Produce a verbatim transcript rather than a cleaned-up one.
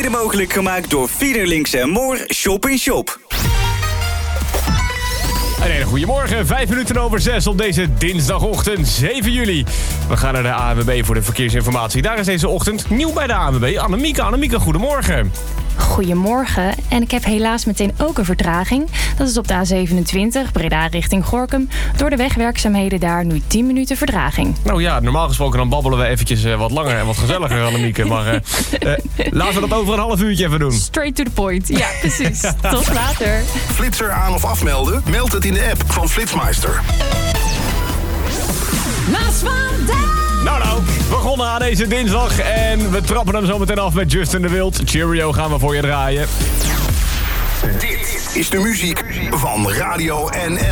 mede mogelijk gemaakt door Fiederlinks en Moor Shop in Shop. Een hele goedemorgen, vijf minuten over zes op deze dinsdagochtend zeven juli. We gaan naar de A N W B voor de verkeersinformatie. Daar is deze ochtend nieuw bij de A N W B. Annemieke, Annemieke, goedemorgen. Goedemorgen. En ik heb helaas meteen ook een vertraging. Dat is op de A zevenentwintig, Breda richting Gorinchem. Door de wegwerkzaamheden daar nu tien minuten vertraging. Nou ja, normaal gesproken dan babbelen we eventjes uh, wat langer en wat gezelliger, Annemieke. Maar uh, uh, laten we dat over een half uurtje even doen. Straight to the point. Ja, precies. Tot later. Flitser aan of afmelden? Meld het in de app van Flitsmeister. Naast vandaag. Nou nou, we begonnen aan deze dinsdag en we trappen hem zo meteen af met Justin de Wild. Cheerio gaan we voor je draaien. Dit is de muziek van Radio N L.